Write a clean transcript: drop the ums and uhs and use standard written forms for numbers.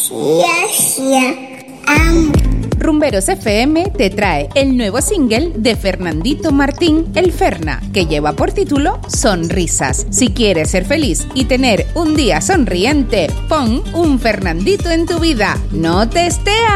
Rumberos FM te trae el nuevo single de Fernandito Martín, El Ferna, que lleva por título Sonrisas. Si quieres ser feliz y tener un día sonriente, pon un Fernandito en tu vida. ¡No te estés!